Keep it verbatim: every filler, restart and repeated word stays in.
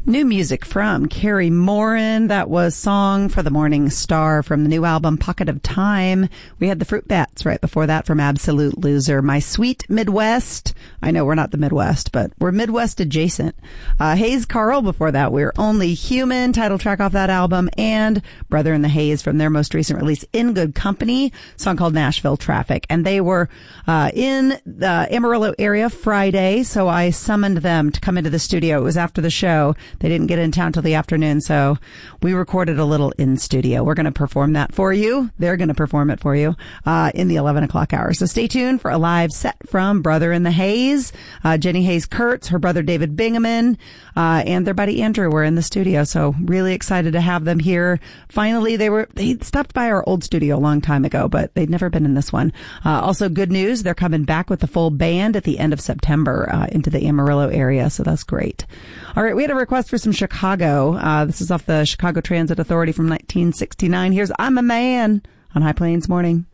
New music from Carrie Morin. That was Song for the Morning Star from the new album Pocket of Time. We had the Fruit Bats right before that from Absolute Loser. My Sweet Midwest. I know we're not the Midwest, but we're Midwest adjacent. Uh, Hayes Carl before that. We're Only Human, title track off that album, and Brother in the Haze from their most recent release, In Good Company, song called Nashville Traffic. And they were uh, in the Amarillo area Friday, so I summoned them to come into the studio. It was after the show. They didn't get in town till the afternoon, so we recorded a little in studio. We're going to perform that for you. They're going to perform it for you uh in the eleven o'clock hour. So stay tuned for a live set from Brother in the Haze. Uh, Jenny Hayes Kurtz, her brother David Bingaman, uh, and their buddy Andrew were in the studio. So really excited to have them here. Finally, they were they stopped by our old studio a long time ago, but they'd never been in this one. Uh, also, good news, they're coming back with the full band at the end of September uh, into the Amarillo area. So that's great. All right, we had a request for some Chicago. Uh, this is off the Chicago Transit Authority from nineteen sixty-nine. Here's I'm a Man on High Plains Morning.